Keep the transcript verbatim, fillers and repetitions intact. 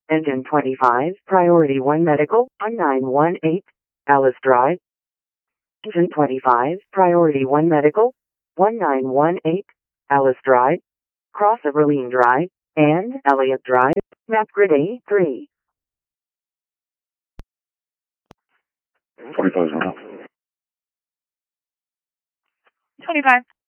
Engine twenty-five, Priority one Medical, one nine one eight, Alice Drive. Engine twenty-five, Priority one Medical, one nine one eight, Alice Drive, Cross of Ravine Drive, and Elliott Drive, map grid A three. twenty-five is enough. twenty-five.